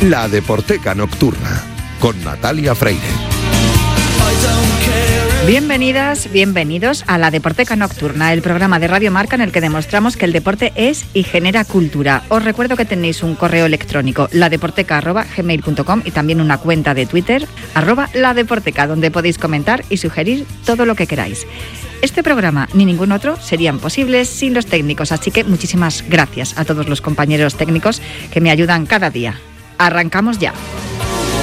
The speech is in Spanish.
La Deporteca Nocturna, con Natalia Freire. Bienvenidas, bienvenidos a La Deporteca Nocturna, el programa de Radio Marca en el que demostramos que el deporte es y genera cultura. Os recuerdo que tenéis un correo electrónico, ladeporteca@gmail.com, y también una cuenta de Twitter, @ladeporteca, donde podéis comentar y sugerir todo lo que queráis. Este programa ni ningún otro serían posibles sin los técnicos, así que muchísimas gracias a todos los compañeros técnicos que me ayudan cada día. Arrancamos ya.